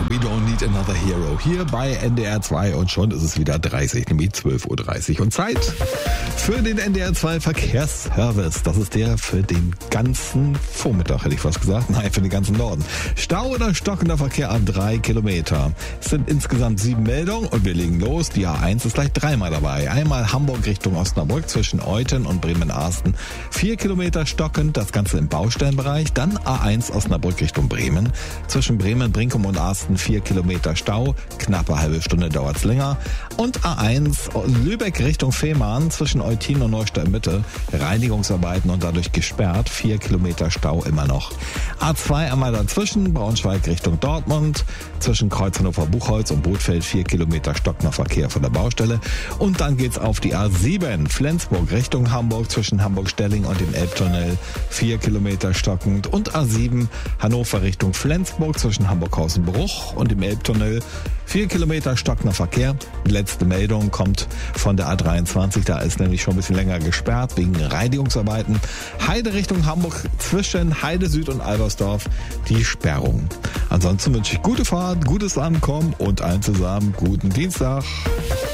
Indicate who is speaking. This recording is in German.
Speaker 1: We don't need another hero. Hier bei NDR 2 und schon ist es wieder 30, nämlich 12.30 Uhr. Und Zeit für den NDR 2 Verkehrsservice. Das ist der für den ganzen Vormittag, hätte ich fast gesagt. Nein, für den ganzen Norden. Stau oder stockender Verkehr an 3 Kilometer. Es sind insgesamt 7 Meldungen und wir legen los. Die A1 ist gleich dreimal dabei. Einmal Hamburg Richtung Osnabrück zwischen Euthen und Bremen-Arsten. 4 Kilometer stockend, das Ganze im Baustellenbereich. Dann A1 Osnabrück Richtung Bremen. Zwischen Bremen, Brinkum und Arsten 4 Kilometer Stau, knappe halbe Stunde dauert's länger. Und A1 Lübeck Richtung Fehmarn zwischen Eutin und Neustadt Mitte, Reinigungsarbeiten und dadurch gesperrt, 4 Kilometer Stau immer noch. A2 einmal dazwischen, Braunschweig Richtung Dortmund, zwischen Kreuz Hannover-Buchholz und Bothfeld 4 Kilometer stockender Verkehr von der Baustelle. Und dann geht's auf die A7, Flensburg Richtung Hamburg zwischen Hamburg-Stelling und dem Elbtunnel, 4 Kilometer stockend. Und A7 Hannover Richtung Flensburg zwischen Hamburg-Hausenbruch und dem Elbtunnel, 4 Kilometer stockender Verkehr. Die letzte Meldung kommt von der A23, da ist nämlich schon ein bisschen länger gesperrt wegen Reinigungsarbeiten. Heide Richtung Hamburg zwischen Heide Süd und Albersdorf die Sperrung. Ansonsten wünsche ich gute Fahrt, gutes Ankommen und allen zusammen guten Dienstag.